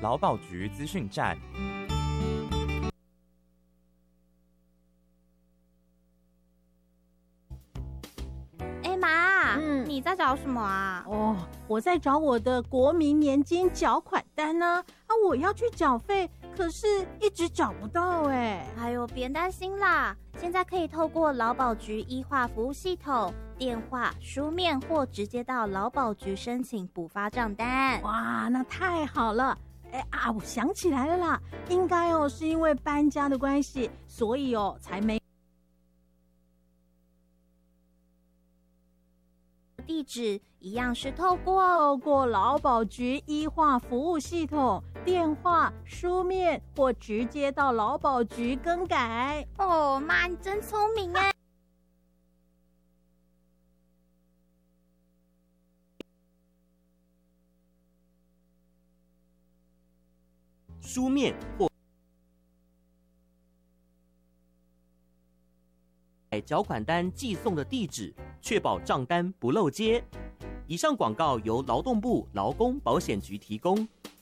劳保局资讯站。 你在找什么啊？ 我在找我的国民年金缴款单呢。我要去缴费，可是一直找不到哎。 哎呦，别担心啦，现在可以透过劳保局e化服务系统，电话、书面或直接到劳保局申请补发账单。 哇，那太好了！我想起来了啦，应该是因为搬家的关系，所以才没。 地址一样是透过劳保局e化服务系统，电话、书面或直接到劳保局更改。 妈，你真聪明哎！ 书面或缴款单寄送的地址，确保账单不漏接。以上广告由劳动部劳工保险局提供。